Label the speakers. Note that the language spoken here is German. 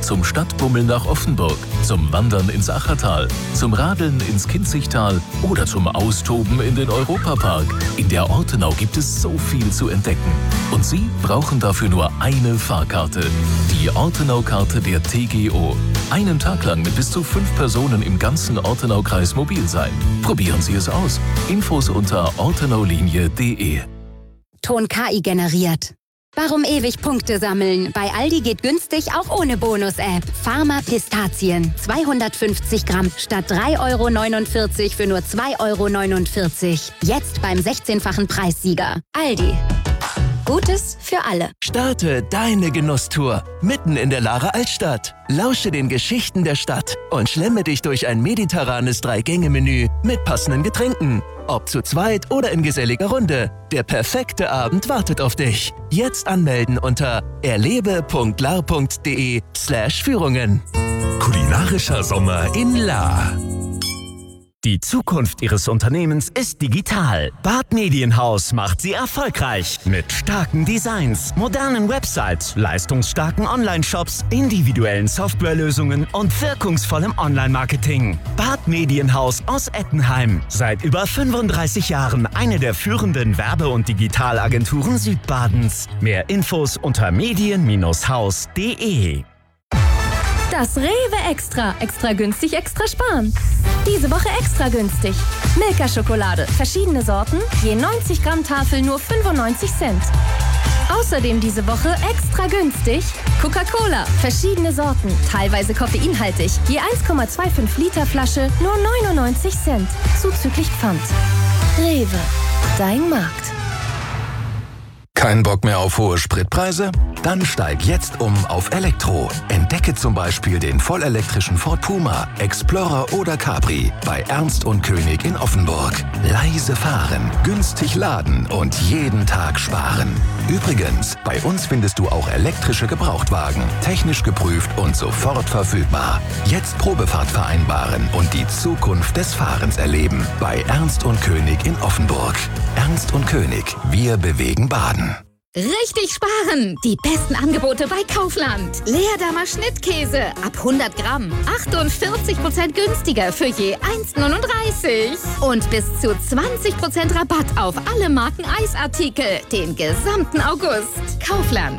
Speaker 1: zum Stadtbummeln nach Offenburg, zum Wandern ins Achertal, zum Radeln ins Kinzigtal oder zum Austoben in den Europapark. In der Ortenau gibt es so viel zu entdecken. Und Sie brauchen dafür nur eine Fahrkarte. Die Ortenau-Karte der TGO. Einen Tag lang mit bis zu 5 Personen im ganzen Ortenau-Kreis mobil sein. Probieren Sie es aus. Infos unter ortenaulinie.de.
Speaker 2: Ton KI generiert. Warum ewig Punkte sammeln? Bei Aldi geht günstig auch ohne Bonus-App. Pharma Pistazien. 250 Gramm statt 3,49 € für nur 2,49 €. Jetzt beim 16-fachen Preissieger. Aldi. Gutes für alle.
Speaker 3: Starte deine Genusstour mitten in der Laarer Altstadt. Lausche den Geschichten der Stadt und schlemme dich durch ein mediterranes 3-Gänge-Menü mit passenden Getränken. Ob zu zweit oder in geselliger Runde, der perfekte Abend wartet auf dich. Jetzt anmelden unter erlebe.laar.de/Führungen.
Speaker 4: Kulinarischer Sommer in Laar. Die Zukunft Ihres Unternehmens ist digital. Bad Medienhaus macht Sie erfolgreich. Mit starken Designs, modernen Websites, leistungsstarken Online-Shops, individuellen Softwarelösungen und wirkungsvollem Online-Marketing. Bad Medienhaus aus Ettenheim. Seit über 35 Jahren eine der führenden Werbe- und Digitalagenturen Südbadens. Mehr Infos unter medien-haus.de.
Speaker 5: Das Rewe Extra. Extra günstig, extra sparen. Diese Woche extra günstig. Milka-Schokolade. Verschiedene Sorten. Je 90 Gramm Tafel nur 95 Cent. Außerdem diese Woche extra günstig. Coca-Cola. Verschiedene Sorten. Teilweise koffeinhaltig. Je 1,25 Liter Flasche nur 99 Cent. Zuzüglich Pfand. Rewe. Dein Markt.
Speaker 1: Kein Bock mehr auf hohe Spritpreise? Dann steig jetzt auf Elektro. Entdecke zum Beispiel den vollelektrischen Ford Puma, Explorer oder Capri bei Ernst & König in Offenburg. Leise fahren, günstig laden und jeden Tag sparen. Übrigens, bei uns findest du auch elektrische Gebrauchtwagen, technisch geprüft und sofort verfügbar. Jetzt Probefahrt vereinbaren und die Zukunft des Fahrens erleben bei Ernst & König in Offenburg. Ernst & König, wir bewegen Baden.
Speaker 6: Richtig sparen! Die besten Angebote bei Kaufland. Leerdammer Schnittkäse ab 100 Gramm. 48% günstiger für je 1,39. Und bis zu 20% Rabatt auf alle Marken Eisartikel den gesamten August. Kaufland.